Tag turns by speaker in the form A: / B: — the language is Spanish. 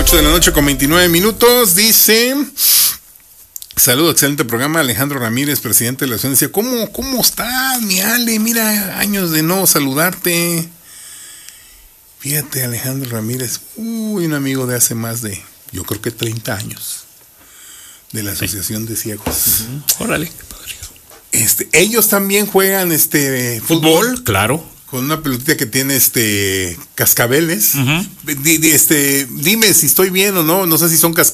A: 8 de la noche con 29 minutos. Dice: saludo, excelente programa. Alejandro Ramírez, presidente de la asociación. ¿Cómo estás, mi Ale? Mira, años de no saludarte. Fíjate, Alejandro Ramírez, un amigo de hace más de, yo creo que 30 años, de la Asociación de Ciegos.
B: Órale.
A: Ellos también juegan fútbol,
B: claro.
A: Con una pelotita que tiene cascabeles. Dime si estoy bien o no. No sé si son cascabeles